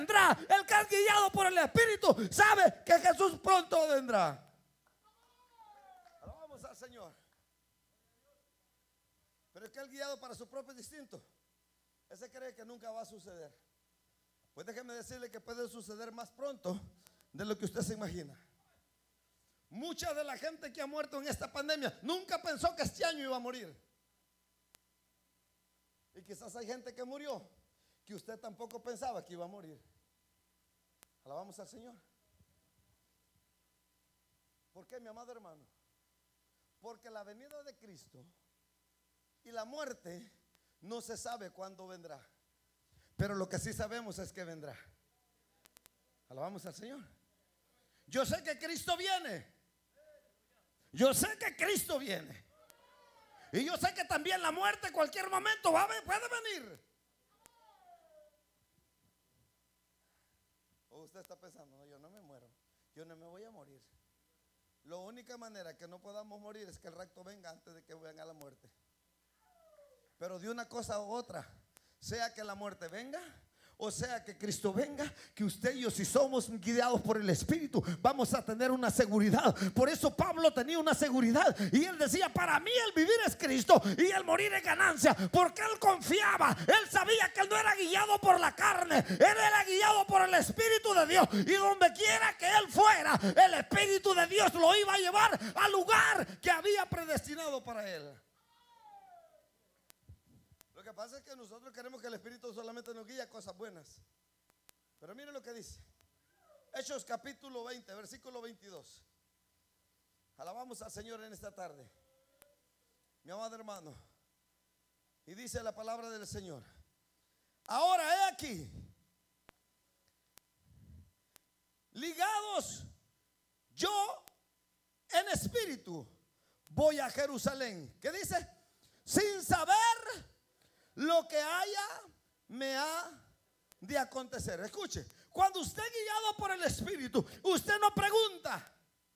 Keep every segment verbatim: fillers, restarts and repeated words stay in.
vendrá. El que es guiado por el Espíritu sabe que Jesús pronto vendrá. Alabamos al Señor. Pero es que el guiado para su propio instinto, ese cree que nunca va a suceder. Pues déjeme decirle que puede suceder más pronto de lo que usted se imagina. Mucha de la gente que ha muerto en esta pandemia nunca pensó que este año iba a morir. Y quizás hay gente que murió que usted tampoco pensaba que iba a morir. Alabamos al Señor. ¿Por qué, mi amado hermano? Porque la venida de Cristo y la muerte no se sabe cuándo vendrá. Pero lo que sí sabemos es que vendrá. Alabamos al Señor. Yo sé que Cristo viene. Yo sé que Cristo viene. Y yo sé que también la muerte en cualquier momento va a, puede venir. O usted está pensando, no, yo no me muero, yo no me voy a morir. La única manera que no podamos morir es que el rapto venga antes de que venga la muerte. Pero de una cosa u otra, sea que la muerte venga, o sea que Cristo venga, que usted y yo, si somos guiados por el Espíritu, vamos a tener una seguridad. Por eso Pablo tenía una seguridad y él decía: para mí el vivir es Cristo y el morir es ganancia. Porque él confiaba, él sabía que él no era guiado por la carne, él era guiado por el Espíritu de Dios. Y donde quiera que él fuera, el Espíritu de Dios lo iba a llevar al lugar que había predestinado para él. Lo que pasa es que nosotros queremos que el Espíritu solamente nos guíe a cosas buenas. Pero mire lo que dice Hechos capítulo veinte, versículo veintidós. Alabamos al Señor en esta tarde, mi amado hermano. Y dice la palabra del Señor: ahora he aquí, ligados yo en espíritu, voy a Jerusalén. ¿Qué dice? Sin saber lo que haya me ha de acontecer. Escuche, cuando usted es guiado por el Espíritu, usted no pregunta.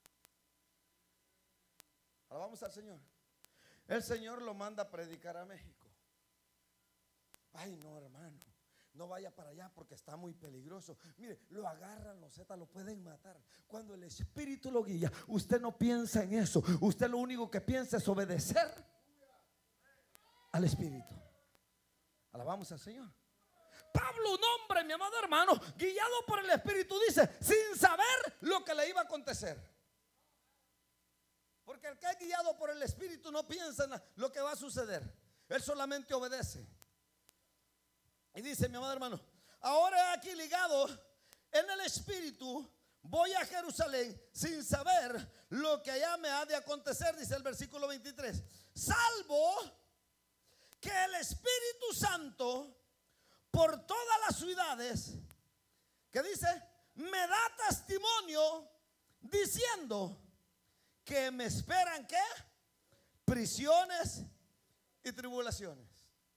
Alabamos al Señor. El Señor lo manda a predicar a México. Ay, no, hermano, no vaya para allá porque está muy peligroso. Mire, lo agarran los zetas, lo pueden matar. Cuando el Espíritu lo guía, usted no piensa en eso. Usted lo único que piensa es obedecer al Espíritu. Alabamos al Señor. Pablo, un hombre, mi amado hermano, guiado por el Espíritu, dice, sin saber lo que le iba a acontecer. Porque el que es guiado por el Espíritu no piensa en lo que va a suceder. Él solamente obedece. Y dice, mi amado hermano, ahora aquí ligado en el Espíritu, voy a Jerusalén sin saber lo que allá me ha de acontecer, dice el versículo veintitrés. Salvo que el Espíritu Santo por todas las ciudades, que dice, me da testimonio diciendo que me esperan, ¿qué? Prisiones y tribulaciones.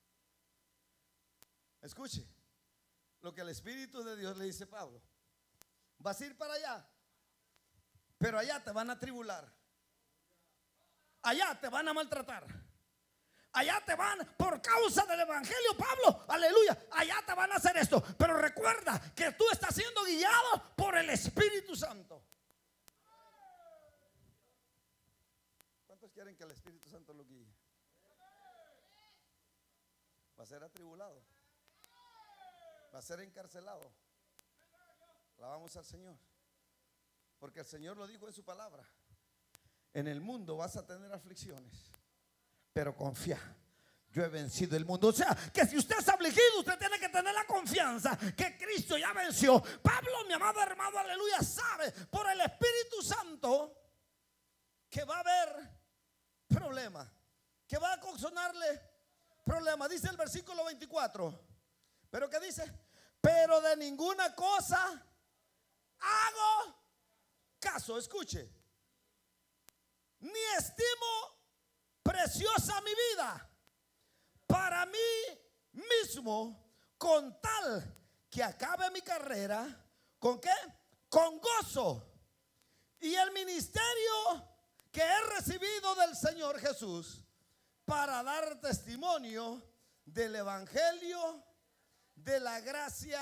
Escuche lo que el Espíritu de Dios le dice a Pablo: vas a ir para allá, pero allá te van a tribular, allá te van a maltratar, allá te van, por causa del evangelio, Pablo, aleluya, allá te van a hacer esto. Pero recuerda que tú estás siendo guiado por el Espíritu Santo. ¿Cuántos quieren que el Espíritu Santo lo guíe? Va a ser atribulado, va a ser encarcelado. Alabamos al Señor, porque el Señor lo dijo en su palabra: en el mundo vas a tener aflicciones, pero confía, yo he vencido el mundo. O sea, que si usted es afligido, usted tiene que tener la confianza que Cristo ya venció. Pablo, mi amado hermano, aleluya, sabe por el Espíritu Santo que va a haber problema, que va a ocasionarle problema. Dice el versículo veinticuatro, pero ¿qué dice? Pero de ninguna cosa hago caso. Escuche, ni estimo preciosa mi vida para mí mismo, con tal que acabe mi carrera, ¿con qué? Con gozo, y el ministerio que he recibido del Señor Jesús, para dar testimonio del evangelio de la gracia